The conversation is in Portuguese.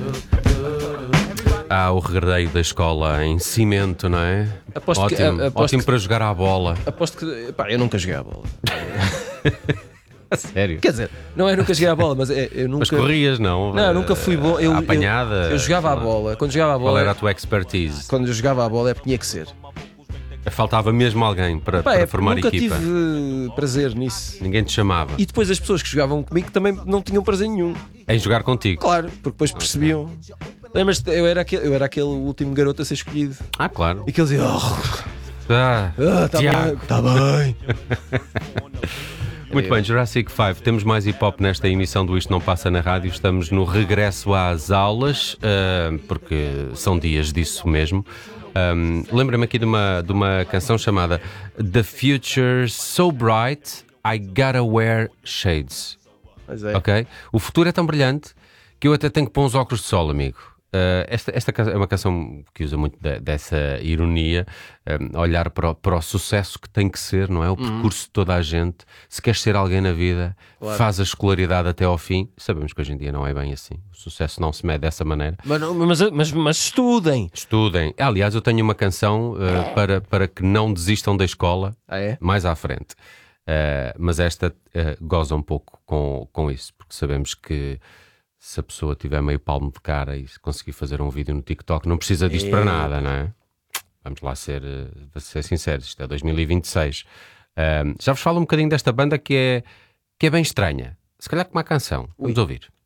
O regreio da escola em cimento, não é? Ótimo para jogar à bola. Aposto que. Pá, eu nunca joguei à bola. A sério? Quer dizer, não é nunca joguei à bola, mas eu nunca. Mas corrias, não? Não, nunca fui bom. A apanhada? Eu jogava à bola. Quando jogava à bola. Qual era a tua expertise? Quando eu jogava à bola é porque tinha que ser. Faltava mesmo alguém para formar nunca equipa. Nunca tive prazer nisso. Ninguém te chamava. E depois as pessoas que jogavam comigo também não tinham prazer nenhum. Em jogar contigo? Claro, porque depois percebiam. Lembras-te, eu era aquele último garoto a ser escolhido. Claro. E que eles diziam: está bem. Muito bem, Jurassic 5. Temos mais hip-hop nesta emissão do Isto Não Passa na Rádio. Estamos no regresso às aulas, porque são dias disso mesmo. Lembra-me aqui de uma canção chamada The Future's So Bright I Gotta Wear Shades. Mas é. Ok? O futuro é tão brilhante que eu até tenho que pôr uns óculos de sol, amigo. Esta é uma canção que usa muito dessa ironia, olhar para o sucesso que tem que ser, não é? O percurso de toda a gente. Se queres ser alguém na vida, claro, faz a escolaridade até ao fim. Sabemos que hoje em dia não é bem assim. O sucesso não se mede dessa maneira. Mas estudem. Estudem. Aliás, eu tenho uma canção para que não desistam da escola mais à frente. Mas esta goza um pouco com isso, porque sabemos que se a pessoa tiver meio palmo de cara e conseguir fazer um vídeo no TikTok, não precisa disto para nada, não é? Vamos lá ser sinceros, isto é 2026. Já vos falo um bocadinho desta banda que é bem estranha. Se calhar com uma canção. Vamos ouvir.